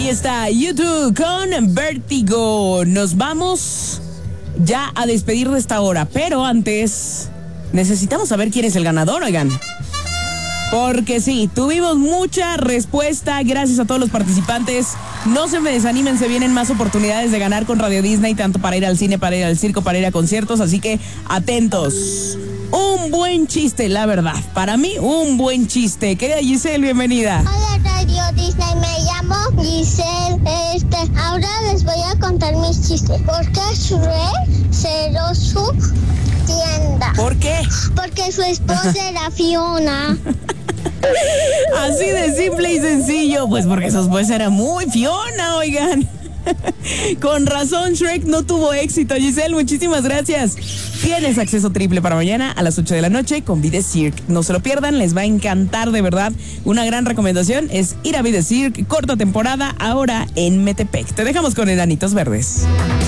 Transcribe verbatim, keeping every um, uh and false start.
Ahí está YouTube con Vértigo. Nos vamos ya a despedir de esta hora, pero antes necesitamos saber quién es el ganador, oigan. Porque sí, tuvimos mucha respuesta. Gracias a todos los participantes. No se me desanimen, se vienen más oportunidades de ganar con Radio Disney, tanto para ir al cine, para ir al circo, para ir a conciertos. Así que atentos. Un buen chiste, la verdad. Para mí, un buen chiste. Querida Giselle, bienvenida. Hola Radio Disney, me llamo Giselle. Este, ahora les voy a contar mis chistes. ¿Por qué Shrek cerró su tienda? ¿Por qué? Porque su esposa era Fiona. Así de simple y sencillo. Pues porque su esposa era muy Fiona, oigan. Con razón Shrek no tuvo éxito. Giselle, muchísimas gracias. Tienes acceso triple para mañana a las ocho de la noche con Be The Cirque. No se lo pierdan, les va a encantar de verdad. Una gran recomendación es ir a Be The Cirque, corta temporada, ahora en Metepec. Te dejamos con Enanitos Verdes.